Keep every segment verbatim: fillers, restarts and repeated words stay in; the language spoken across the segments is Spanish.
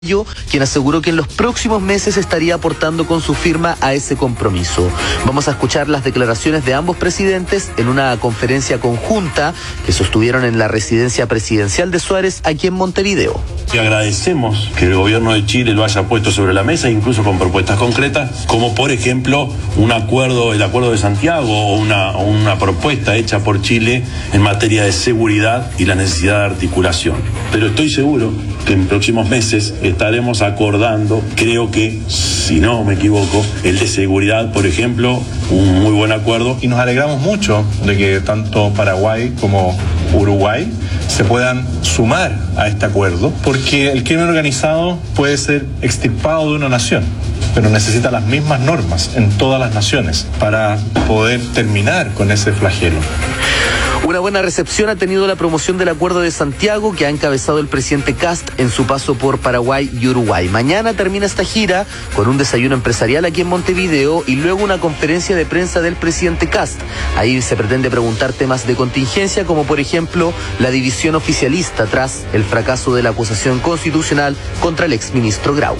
quien aseguró que en los próximos meses estaría aportando con su firma a ese compromiso. Vamos a escuchar las declaraciones de ambos presidentes en una conferencia conjunta que sostuvieron en la residencia presidencial de Suárez aquí en Montevideo. Y agradecemos que el gobierno de Chile lo haya puesto sobre la mesa, incluso con propuestas concretas, como por ejemplo un acuerdo, el Acuerdo de Santiago, o una, una propuesta hecha por Chile en materia de seguridad y la necesidad de articulación. Pero estoy seguro que en próximos meses estaremos acordando, creo que, si no me equivoco, el de seguridad, por ejemplo, un muy buen acuerdo. Y nos alegramos mucho de que tanto Paraguay como Uruguay se puedan sumar a este acuerdo, porque el crimen organizado puede ser extirpado de una nación, pero necesita las mismas normas en todas las naciones para poder terminar con ese flagelo. Una buena recepción ha tenido la promoción del Acuerdo de Santiago que ha encabezado el presidente Kast en su paso por Paraguay y Uruguay. Mañana termina esta gira con un desayuno empresarial aquí en Montevideo y luego una conferencia de prensa del presidente Kast. Ahí se pretende preguntar temas de contingencia como por ejemplo la división oficialista tras el fracaso de la acusación constitucional contra el exministro Grau.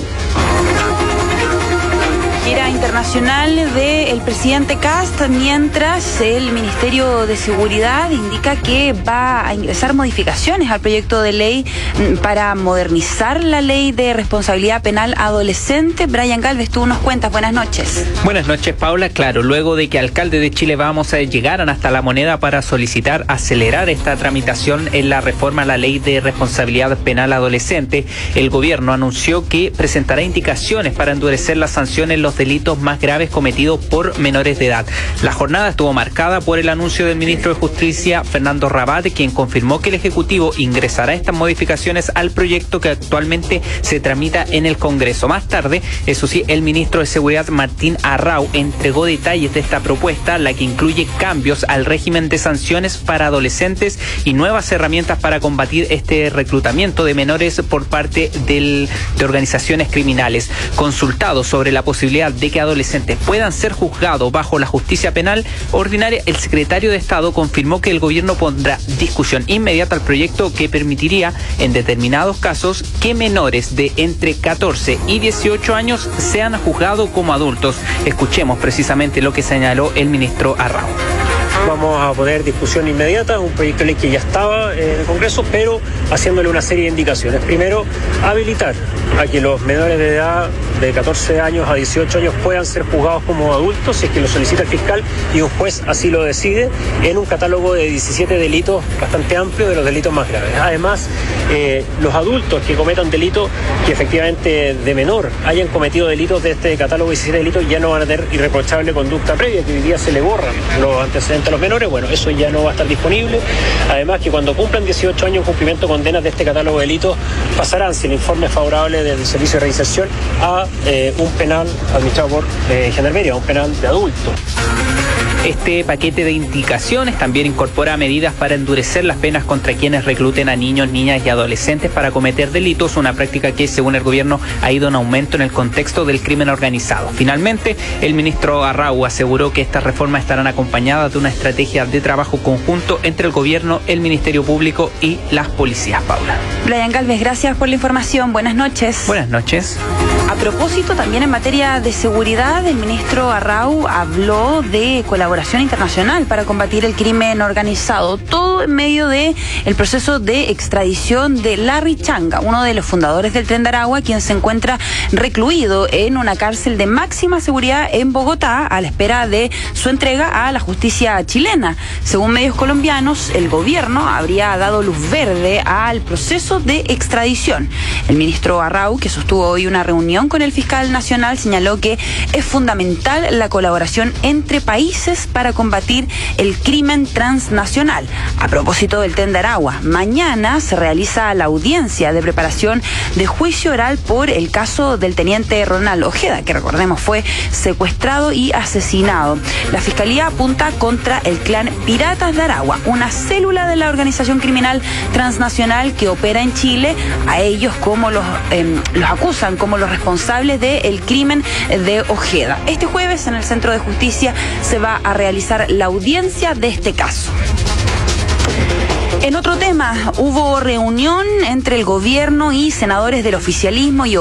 Gira internacional del presidente Kast, mientras el Ministerio de Seguridad indica que va a ingresar modificaciones al proyecto de ley para modernizar la ley de responsabilidad penal adolescente. Brian Galvez, tú nos cuentas. Buenas noches. Buenas noches, Paula. Claro, luego de que alcaldes de Chile Vamos a llegaran hasta La Moneda para solicitar acelerar esta tramitación en la reforma a la ley de responsabilidad penal adolescente, el gobierno anunció que presentará indicaciones para endurecer las sanciones en los delitos más graves cometidos por menores de edad. La jornada estuvo marcada por el anuncio del ministro de Justicia, Fernando Rabat, quien confirmó que el Ejecutivo ingresará estas modificaciones al proyecto que actualmente se tramita en el Congreso. Más tarde, eso sí, el ministro de Seguridad, Martín Arrau, entregó detalles de esta propuesta, la que incluye cambios al régimen de sanciones para adolescentes y nuevas herramientas para combatir este reclutamiento de menores por parte del, de organizaciones criminales. Consultado sobre la posibilidad de que adolescentes puedan ser juzgados bajo la justicia penal ordinaria, el secretario de Estado confirmó que el gobierno pondrá discusión inmediata al proyecto que permitiría, en determinados casos, que menores de entre catorce y dieciocho años sean juzgados como adultos. Escuchemos precisamente lo que señaló el ministro Arrau. Vamos a poner discusión inmediata, un proyecto de ley que ya estaba en el Congreso, pero haciéndole una serie de indicaciones. Primero, habilitar a que los menores de edad de catorce años a dieciocho años puedan ser juzgados como adultos si es que lo solicita el fiscal y un juez así lo decide, en un catálogo de diecisiete delitos bastante amplio de los delitos más graves. Además, eh, los adultos que cometan delitos que efectivamente de menor hayan cometido delitos de este catálogo de diecisiete delitos ya no van a tener irreprochable conducta previa, que hoy día se le borran los antecedentes a los menores. Bueno, eso ya no va a estar disponible. Además, que cuando cumplan dieciocho años en cumplimiento de condenas de este catálogo de delitos, pasarán, si el informe es favorable del Servicio de Reinserción, a eh, un penal administrado por eh, Gendarmería, un penal de adultos. Este paquete de indicaciones también incorpora medidas para endurecer las penas contra quienes recluten a niños, niñas y adolescentes para cometer delitos, una práctica que, según el gobierno, ha ido en aumento en el contexto del crimen organizado. Finalmente, el ministro Arrau aseguró que estas reformas estarán acompañadas de una estrategia de trabajo conjunto entre el gobierno, el Ministerio Público y las policías. Paula. Brian Galvez, gracias por la información. Buenas noches. Buenas noches. A propósito, también en materia de seguridad, el ministro Arrau habló de colaboración internacional para combatir el crimen organizado, todo en medio de el proceso de extradición de Larry Changa, uno de los fundadores del Tren de Aragua, quien se encuentra recluido en una cárcel de máxima seguridad en Bogotá a la espera de su entrega a la justicia chilena. Según medios colombianos, el gobierno habría dado luz verde al proceso de extradición. El ministro Arrau, que sostuvo hoy una reunión con el fiscal nacional, señaló que es fundamental la colaboración entre países para combatir el crimen transnacional. A propósito del Tren de Aragua, mañana se realiza la audiencia de preparación de juicio oral por el caso del teniente Ronald Ojeda, que recordemos fue secuestrado y asesinado. La fiscalía apunta contra el clan Piratas de Aragua, una célula de la organización criminal transnacional que opera en Chile. A ellos como los, eh, los acusan como los responsables del crimen de Ojeda. Este jueves en el Centro de Justicia se va a realizar la audiencia de este caso. En otro tema, hubo reunión entre el gobierno y senadores del oficialismo y